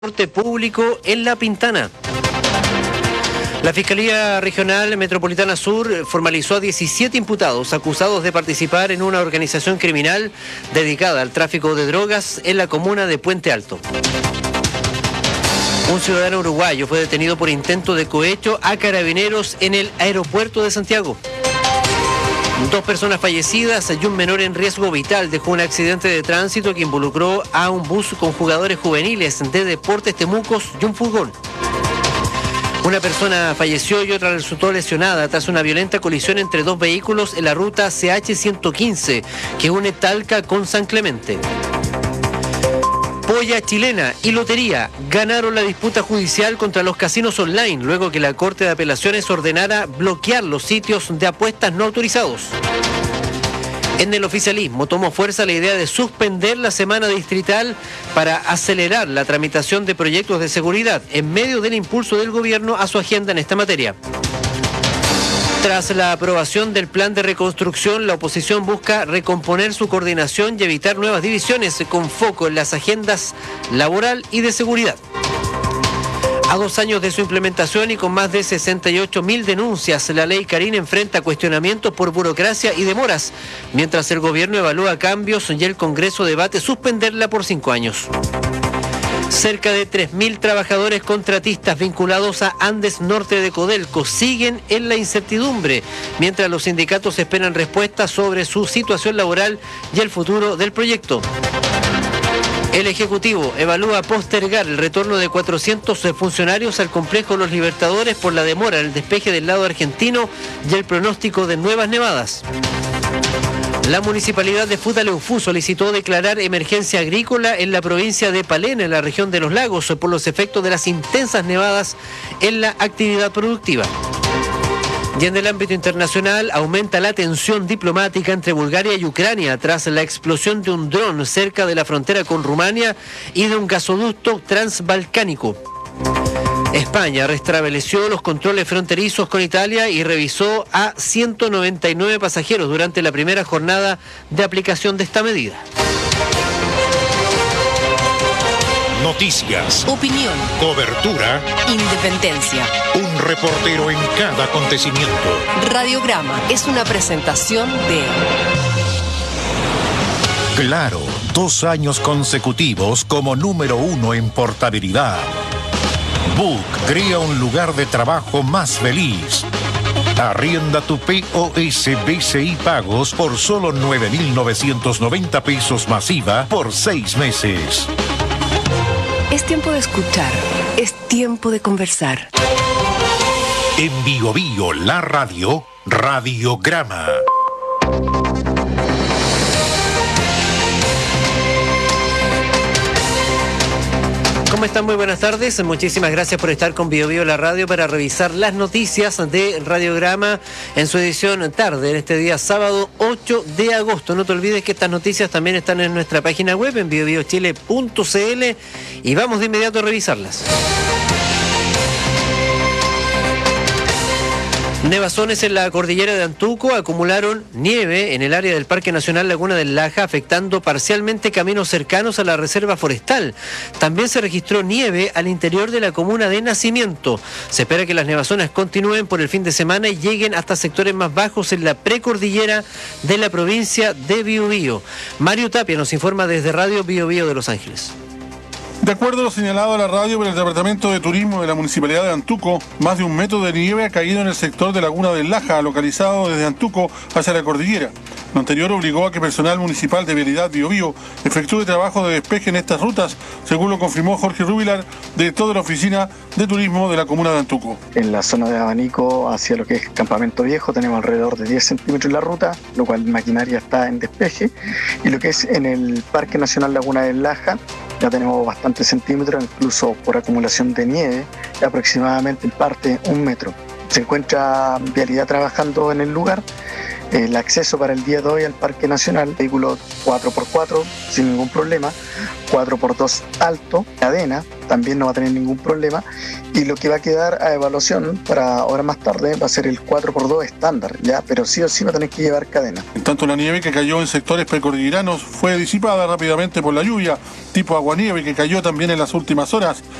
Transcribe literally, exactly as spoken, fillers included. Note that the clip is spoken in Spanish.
transporte público en La Pintana. La Fiscalía Regional Metropolitana Sur formalizó a diecisiete imputados acusados de participar en una organización criminal dedicada al tráfico de drogas en la comuna de Puente Alto. Un ciudadano uruguayo fue detenido por intento de cohecho a carabineros en el aeropuerto de Santiago. Dos personas fallecidas y un menor en riesgo vital dejó un accidente de tránsito que involucró a un bus con jugadores juveniles de Deportes Temucos y un furgón. Una persona falleció y otra resultó lesionada tras una violenta colisión entre dos vehículos en la ruta C H ciento quince que une Talca con San Clemente. Polla Chilena y Lotería ganaron la disputa judicial contra los casinos online luego que la Corte de Apelaciones ordenara bloquear los sitios de apuestas no autorizados. En el oficialismo tomó fuerza la idea de suspender la semana distrital para acelerar la tramitación de proyectos de seguridad en medio del impulso del gobierno a su agenda en esta materia. Tras la aprobación del plan de reconstrucción, la oposición busca recomponer su coordinación y evitar nuevas divisiones con foco en las agendas laboral y de seguridad. A dos años de su implementación y con más de sesenta y ocho mil denuncias, la ley Carín enfrenta cuestionamientos por burocracia y demoras, mientras el gobierno evalúa cambios y el Congreso debate suspenderla por cinco años. Cerca de tres mil trabajadores contratistas vinculados a Andes Norte de Codelco siguen en la incertidumbre, mientras los sindicatos esperan respuestas sobre su situación laboral y el futuro del proyecto. El Ejecutivo evalúa postergar el retorno de cuatrocientos funcionarios al complejo Los Libertadores por la demora en el despeje del lado argentino y el pronóstico de nuevas nevadas. La municipalidad de Futaleufú solicitó declarar emergencia agrícola en la provincia de Palena, en la región de Los Lagos, por los efectos de las intensas nevadas en la actividad productiva. Y en el ámbito internacional aumenta la tensión diplomática entre Bulgaria y Ucrania tras la explosión de un dron cerca de la frontera con Rumania y de un gasoducto transbalcánico. España restableció los controles fronterizos con Italia y revisó a ciento noventa y nueve pasajeros durante la primera jornada de aplicación de esta medida. Noticias, opinión, cobertura, independencia. Un reportero en cada acontecimiento. Radiograma es una presentación de Claro, dos años consecutivos como número uno en portabilidad. Book crea un lugar de trabajo más feliz. Arrienda tu P O S B C I pagos por solo nueve mil novecientos noventa pesos masiva por seis meses. Es tiempo de escuchar, es tiempo de conversar. En Bio Bio, la radio, Radiograma. ¿Cómo están? Muy buenas tardes. Muchísimas gracias por estar con Bio Bio la radio para revisar las noticias de Radiograma en su edición tarde, en este día sábado ocho de agosto. No te olvides que estas noticias también están en nuestra página web en bio bio chile punto c l y vamos de inmediato a revisarlas. Nevazones en la cordillera de Antuco acumularon nieve en el área del Parque Nacional Laguna del Laja, afectando parcialmente caminos cercanos a la reserva forestal. También se registró nieve al interior de la comuna de Nacimiento. Se espera que las nevazones continúen por el fin de semana y lleguen hasta sectores más bajos en la precordillera de la provincia de Biobío. Mario Tapia nos informa desde Radio Biobío de Los Ángeles. De acuerdo a lo señalado a la radio por el Departamento de Turismo de la Municipalidad de Antuco, más de un metro de nieve ha caído en el sector de Laguna del Laja, localizado desde Antuco hacia la cordillera. Lo anterior obligó a que personal municipal de Vialidad Biobío efectúe trabajo de despeje en estas rutas, según lo confirmó Jorge Rubilar, director de la Oficina de Turismo de la Comuna de Antuco. En la zona de Abanico, hacia lo que es Campamento Viejo, tenemos alrededor de diez centímetros en la ruta, lo cual maquinaria está en despeje. Y lo que es en el Parque Nacional Laguna del Laja, ya tenemos bastantes centímetros, incluso por acumulación de nieve, aproximadamente en parte un metro. Se encuentra Vialidad trabajando en el lugar. El acceso para el día de hoy al Parque Nacional, vehículo cuatro por cuatro sin ningún problema, cuatro por dos alto, cadena, también no va a tener ningún problema, y lo que va a quedar a evaluación para horas más tarde va a ser el cuatro por dos estándar, ya, pero sí o sí va a tener que llevar cadena. En tanto, la nieve que cayó en sectores precordilleranos fue disipada rápidamente por la lluvia, tipo aguanieve que cayó también en las últimas horas.